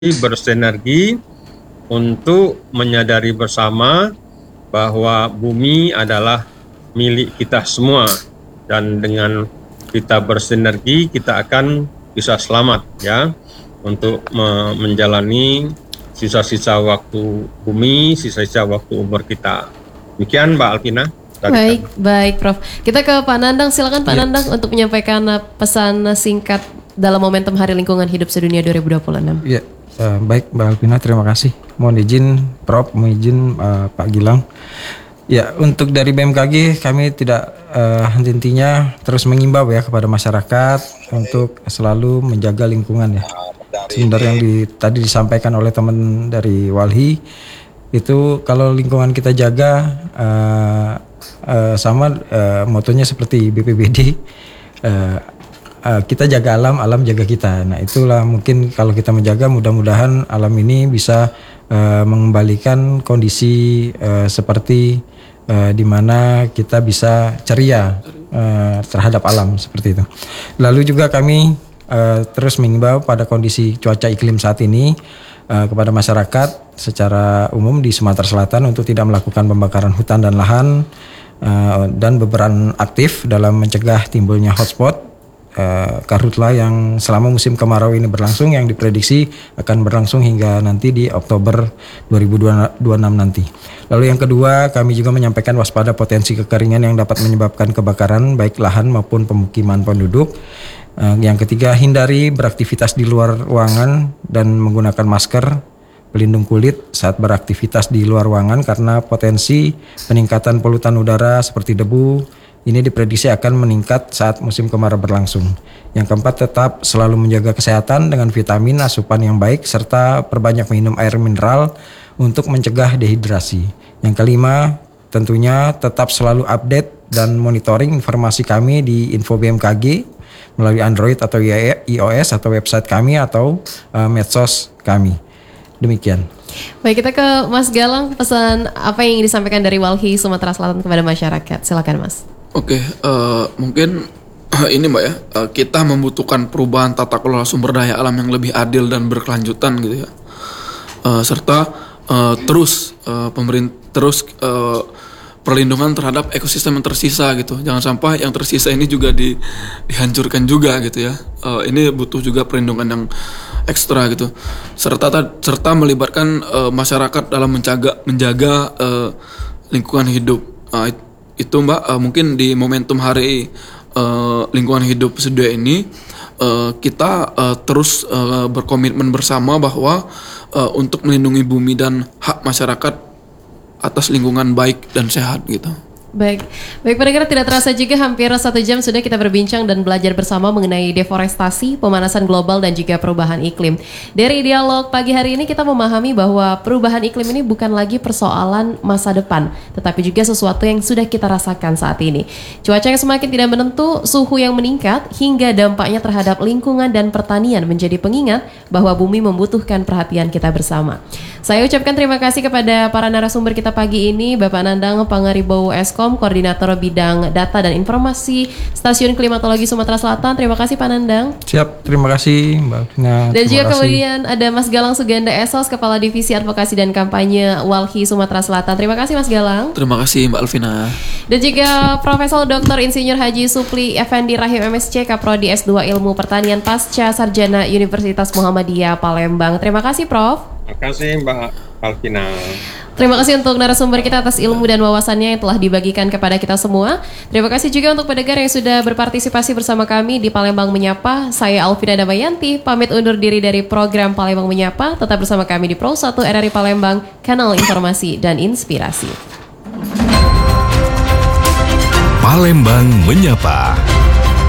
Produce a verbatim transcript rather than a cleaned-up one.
bersinergi untuk menyadari bersama bahwa bumi adalah milik kita semua, dan dengan kita bersinergi kita akan bisa selamat ya untuk me- menjalani sisa-sisa waktu bumi, sisa-sisa waktu umur kita. Demikian Mbak Alvina. Baik, baik Prof. Kita ke Pak Nandang, silakan Pak ya. Nandang untuk menyampaikan pesan singkat dalam momentum Hari Lingkungan Hidup Sedunia dua ribu dua puluh enam. Ya, uh, baik Mbak Alvina, terima kasih. Mohon izin Prof, mohon izin uh, Pak Gilang. Ya, untuk dari B M K G kami tidak uh, henti-hentinya terus mengimbau ya kepada masyarakat untuk selalu menjaga lingkungan ya. Sebenarnya yang di, tadi disampaikan oleh teman dari Walhi itu kalau lingkungan kita jaga uh, uh, sama uh, motonya seperti B P B D, uh, uh, kita jaga alam, alam jaga kita. Nah itulah mungkin kalau kita menjaga, mudah-mudahan alam ini bisa uh, mengembalikan kondisi uh, seperti uh, di mana kita bisa ceria uh, terhadap alam seperti itu. Lalu juga kami uh, terus mengimbau pada kondisi cuaca iklim saat ini uh, kepada masyarakat secara umum di Sumatera Selatan untuk tidak melakukan pembakaran hutan dan lahan uh, dan berperan aktif dalam mencegah timbulnya hotspot uh, karhutla yang selama musim kemarau ini berlangsung, yang diprediksi akan berlangsung hingga nanti di Oktober dua ribu dua puluh enam nanti. Lalu yang kedua, kami juga menyampaikan waspada potensi kekeringan yang dapat menyebabkan kebakaran baik lahan maupun pemukiman penduduk. Uh, yang ketiga, hindari beraktivitas di luar ruangan dan menggunakan masker pelindung kulit saat beraktivitas di luar ruangan karena potensi peningkatan polutan udara seperti debu ini diprediksi akan meningkat saat musim kemarau berlangsung. Yang keempat, tetap selalu menjaga kesehatan dengan vitamin, asupan yang baik, serta perbanyak minum air mineral untuk mencegah dehidrasi. Yang kelima, tentunya tetap selalu update dan monitoring informasi kami di Info B M K G melalui Android atau iOS atau website kami atau uh, medsos kami. Demikian. Baik, kita ke Mas Galang, pesan apa yang ingin disampaikan dari Walhi Sumatera Selatan kepada masyarakat? Silakan Mas. Oke, uh, mungkin uh, ini Mbak ya, uh, kita membutuhkan perubahan tata kelola sumber daya alam yang lebih adil dan berkelanjutan gitu ya, uh, serta uh, terus uh, pemerintah terus uh, perlindungan terhadap ekosistem yang tersisa gitu. Jangan sampai yang tersisa ini juga di, dihancurkan juga gitu ya. Uh, ini butuh juga perlindungan yang ekstra gitu. Serta serta melibatkan uh, masyarakat dalam menjaga menjaga uh, lingkungan hidup. Uh, itu Mbak, uh, mungkin di momentum Hari uh, Lingkungan Hidup Sedunia ini uh, kita uh, terus uh, berkomitmen bersama bahwa uh, untuk melindungi bumi dan hak masyarakat atas lingkungan baik dan sehat gitu. Baik, baik pendengar, tidak terasa juga hampir satu jam sudah kita berbincang dan belajar bersama mengenai deforestasi, pemanasan global dan juga perubahan iklim. Dari dialog pagi hari ini kita memahami bahwa perubahan iklim ini bukan lagi persoalan masa depan, tetapi juga sesuatu yang sudah kita rasakan saat ini. Cuaca yang semakin tidak menentu, suhu yang meningkat, hingga dampaknya terhadap lingkungan dan pertanian menjadi pengingat bahwa bumi membutuhkan perhatian kita bersama. Saya ucapkan terima kasih kepada para narasumber kita pagi ini, Bapak Nandang Pangaribowo Eskom, Koordinator Bidang Data dan Informasi Stasiun Klimatologi Sumatera Selatan. Terima kasih Pak Nandang. Siap, terima kasih Mbak Alvina. Dan juga kasih. Kemudian ada Mas Galang Suganda Esos, Kepala Divisi Advokasi dan Kampanye Walhi Sumatera Selatan. Terima kasih Mas Galang. Terima kasih Mbak Alvina. Dan juga Profesor Doktor Insinyur Haji Supli Effendi Rahim M S C, Kaprodi S dua Ilmu Pertanian Pasca Sarjana Universitas Muhammadiyah Palembang. Terima kasih Prof. Terima kasih Mbak Alvina. Terima kasih untuk narasumber kita atas ilmu dan wawasannya yang telah dibagikan kepada kita semua. Terima kasih juga untuk pendengar yang sudah berpartisipasi bersama kami di Palembang Menyapa. Saya Alvina Damayanti, pamit undur diri dari program Palembang Menyapa. Tetap bersama kami di Pro satu R R I Palembang, kanal informasi dan inspirasi. Palembang Menyapa.